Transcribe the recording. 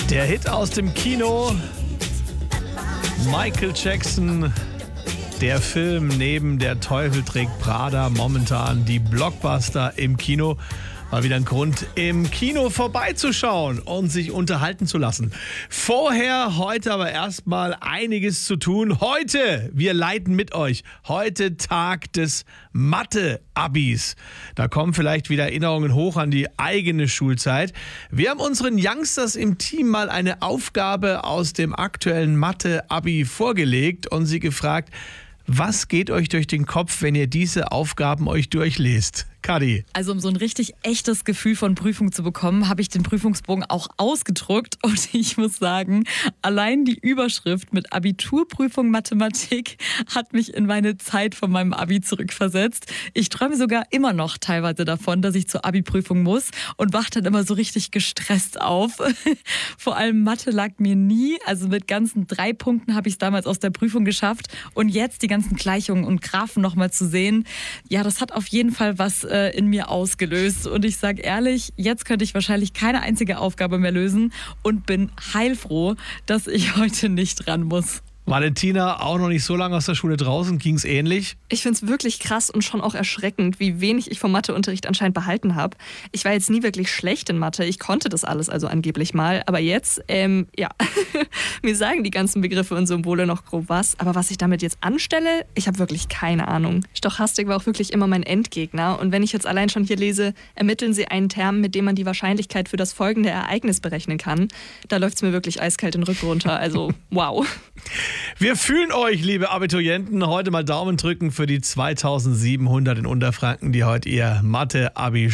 Der Hit aus dem Kino, Michael Jackson, der Film neben Der Teufel trägt Prada, momentan die Blockbuster im Kino. Mal wieder ein Grund, im Kino vorbeizuschauen und sich unterhalten zu lassen. Heute aber erstmal einiges zu tun. Heute, wir leiten mit euch, heute Tag des Mathe-Abis. Da kommen vielleicht wieder Erinnerungen hoch an die eigene Schulzeit. Wir haben unseren Youngsters im Team mal eine Aufgabe aus dem aktuellen Mathe-Abi vorgelegt und sie gefragt, was geht euch durch den Kopf, wenn ihr diese Aufgaben euch durchlest? Kadi. Also um so ein richtig echtes Gefühl von Prüfung zu bekommen, habe ich den Prüfungsbogen auch ausgedruckt. Und ich muss sagen, allein die Überschrift mit Abiturprüfung Mathematik hat mich in meine Zeit von meinem Abi zurückversetzt. Ich träume sogar immer noch teilweise davon, dass ich zur Abi-Prüfung muss und wache dann immer so richtig gestresst auf. Vor allem Mathe lag mir nie. Also mit ganzen 3 Punkten habe ich es damals aus der Prüfung geschafft. Und jetzt die ganzen Gleichungen und Graphen nochmal zu sehen, ja, das hat auf jeden Fall was in mir ausgelöst. Und ich sage ehrlich, jetzt könnte ich wahrscheinlich keine einzige Aufgabe mehr lösen und bin heilfroh, dass ich heute nicht ran muss. Valentina, auch noch nicht so lange aus der Schule draußen, ging es ähnlich? Ich finde es wirklich krass und schon auch erschreckend, wie wenig ich vom Matheunterricht anscheinend behalten habe. Ich war jetzt nie wirklich schlecht in Mathe, ich konnte das alles also angeblich mal, aber jetzt, ja, mir sagen die ganzen Begriffe und Symbole noch grob was, aber was ich damit jetzt anstelle, ich habe wirklich keine Ahnung. Stochastik war auch wirklich immer mein Endgegner und wenn ich jetzt allein schon hier lese, ermitteln Sie einen Term, mit dem man die Wahrscheinlichkeit für das folgende Ereignis berechnen kann, da läuft es mir wirklich eiskalt den Rücken runter, also wow. Wir fühlen euch, liebe Abiturienten. Heute mal Daumen drücken für die 2700 in Unterfranken, die heute ihr Mathe-Abi